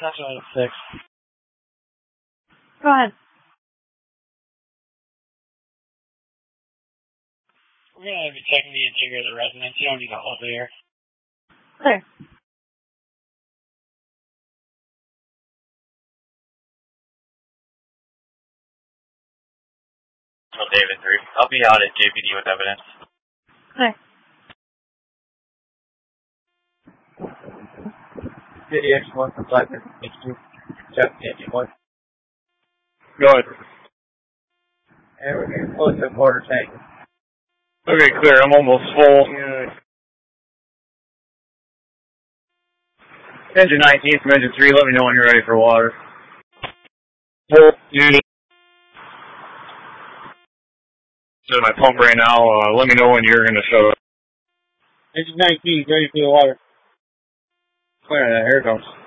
Section 6. Go ahead. We're going to be checking the interior of the residence. You don't need to hold here. Clear. David 3. I'll be out at JPD with evidence. Clear. City X1 from Blackburn. H2. Jeff, H1. Go ahead. And we're getting close to quarter tank. Okay, clear. I'm almost full. Engine 19 from engine 3, let me know when you're ready for water. Full unit. To my pump right now, let me know when you're going to show up. Engine 19, ready for the water. Clear that, here it comes.